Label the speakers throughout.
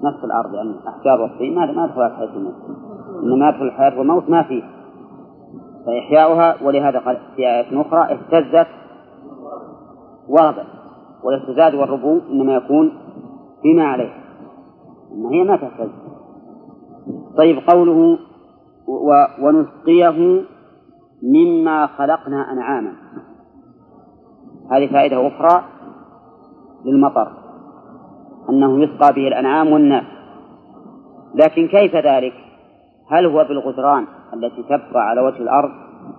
Speaker 1: نفس الأرض، لأن الأحجار والطين ما تدخل الحياة والموت، إنما يدخل الحياة والموت ما فيه، فإحياؤها. ولهذا قال في آية أخرى اهتزت وربت، والاهتزاز والربو إنما يكون فيما عليه، إن هي ما تهتز. طيب قوله ونسقيه مما خلقنا أنعاما، هذه فائدة أخرى للمطر، أنه يسقى به الأنعام والناس. لكن كيف ذلك؟ هل هو بالغدران التي تبقى على وجه الأرض،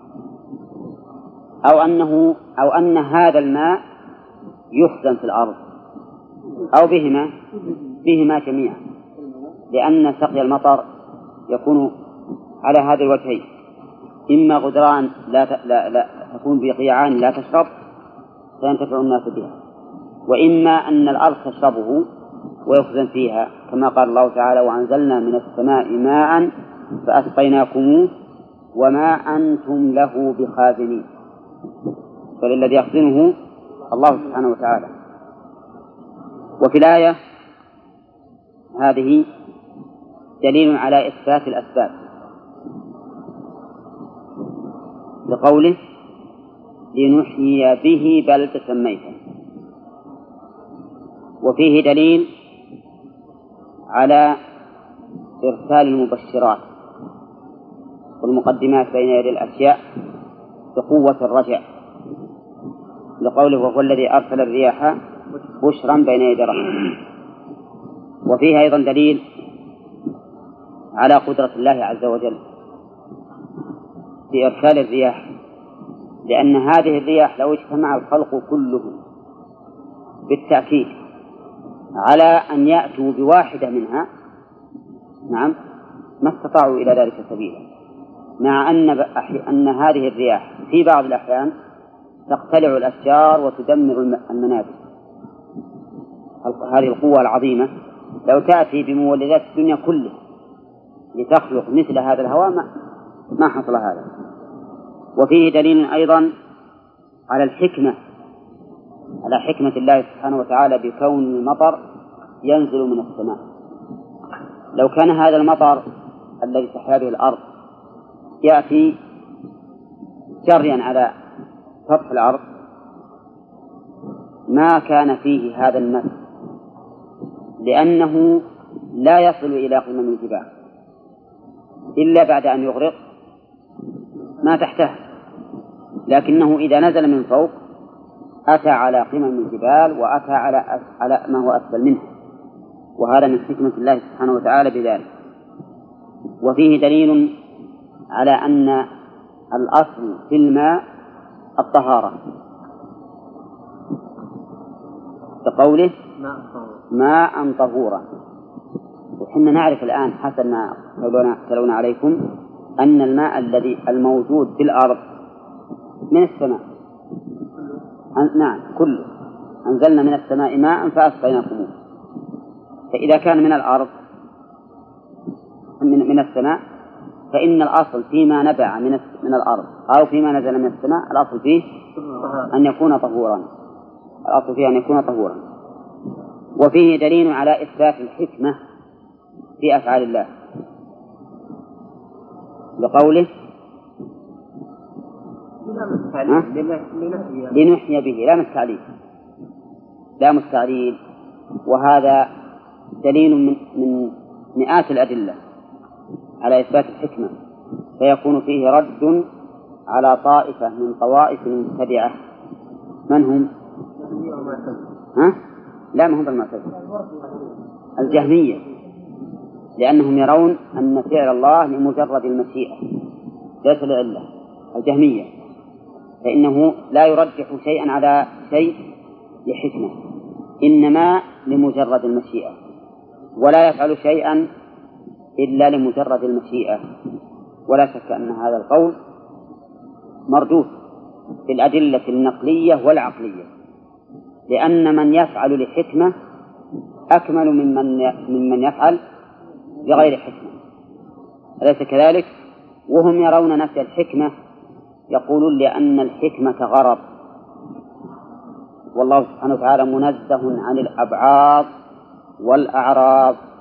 Speaker 1: أو أن هذا الماء يخزن في الأرض، أو بهما جميعا، لأن سقي المطر يكون على هذه الوجهين: إما غدران لا تكون بقيعان لا تشرب فينتفع الناس بها، وإما أن الأرض تشربه ويخزن فيها، كما قال الله تعالى: وأنزلنا من السماء ماء فأسقيناكموه وما أنتم له بخازنين، فللذي يخزنه الله سبحانه وتعالى. وفي الآية هذه دليل على إثبات الأسباب لقوله لنحيي به بلدة ميتا، وفيه دليل على إرسال المبشرات والمقدمات بين يدي الأشياء بقوة الرجع، لقوله وهو الذي أرسل الرياح بشرا بين يدي رحمته. وفيه أيضا دليل على قدرة الله عز وجل في إرسال الرياح، لأن هذه الرياح لو اجتمع الخلق كله بالتأكيد على أن يأتوا بواحدة منها ما استطاعوا إلى ذلك سبيلا، مع أن هذه الرياح في بعض الأحيان تقتلع الأشجار وتدمر المنابت. هذه القوة العظيمة لو تأتي بمولدات الدنيا كلها لتخلق مثل هذا الهواء ما حصل هذا. وفيه دليل أيضا على حكمة الله سبحانه وتعالى بكون المطر ينزل من السماء. لو كان هذا المطر الذي تحيا به الأرض يأتي جريا على سطح الأرض ما كان فيه هذا النفس، لأنه لا يصل إلى قمم الجبال إلا بعد أن يغرق ما تحته، لكنه إذا نزل من فوق أتى على قمم الجبال وأتى على ما هو أسفل منه، وهذا من حكمة الله سبحانه وتعالى بذلك. وفيه دليل على أن الأصل في الماء الطهارة، كقوله ماء طهورا. وحنا نعرف الآن حسب ما تلونا عليكم أن الماء الذي الموجود في الأرض من السماء، نعم كله، أنزلنا من السماء ماء فأسقيناكموه. فإذا كان من الأرض من السماء فإن الأصل فيما نبع من الأرض أو فيما نزل من السماء الأصل فيه أن يكون طهورا، الأصل فيه أن يكون طهورا. وفيه دليل على إثبات الحكمة في أفعال الله بقوله لنحيي به، لا مستعليل، وهذا دليل من مئات الأدلة على إثبات الحكمة، فيكون فيه رد على طائفة من طوائف المبتدعة. من هم؟ لا، ما هم بالمعتزلة، الجهمية، لأنهم يرون أن فعل الله لمجرد المشيئة ليس لعلة. الجهمية فإنه لا يرجح شيئا على شيء لحكمة، إنما لمجرد المشيئة، ولا يفعل شيئا إلا لمجرد المشيئة. ولا شك أن هذا القول مردود في الأدلة النقلية والعقلية، لأن من يفعل لحكمة أكمل ممن يفعل لغير حكمة، أليس كذلك؟ وهم يرون نفي الحكمة، يقولون لأن الحكمة غرض، والله سبحانه وتعالى منزه عن الأبعاض والأعراض